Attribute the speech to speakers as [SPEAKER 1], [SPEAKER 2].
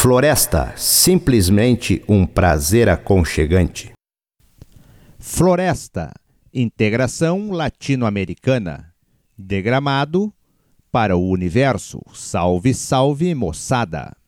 [SPEAKER 1] Floresta, simplesmente um prazer aconchegante.
[SPEAKER 2] Floresta, integração latino-americana. De Gramado para o universo. Salve, salve, moçada!